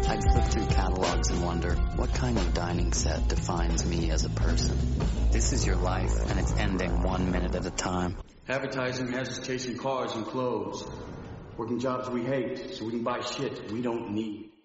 I'd flip through catalogs and wonder, what kind of dining set defines me as a person? This is your life, and it's ending 1 minute at a time. Advertising has us chasing cars and clothes. Working jobs we hate, so we can buy shit we don't need.